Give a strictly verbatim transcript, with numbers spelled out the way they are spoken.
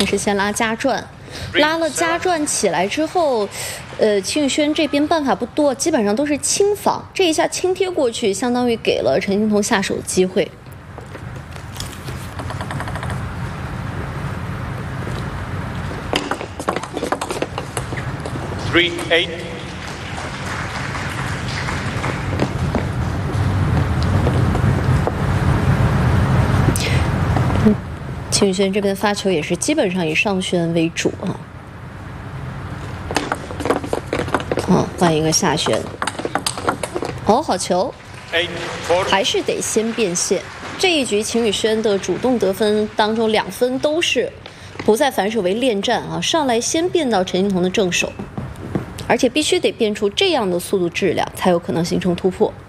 同时先拉加转，拉了加转起来之后，呃，秦宇轩这边办法不多，基本上都是轻防。这一下轻贴过去，相当于给了陈幸同下手的机会。 Three eight. 秦宇轩这边发球也是基本上以上旋为主啊。啊，换一个下旋。哦，好球，还是得先变现。这一局秦宇轩的主动得分当中，两分都是不再反手为恋战啊，上来先变到陈幸同的正手。 而且必须得变出这样的速度质量，才有可能形成突破。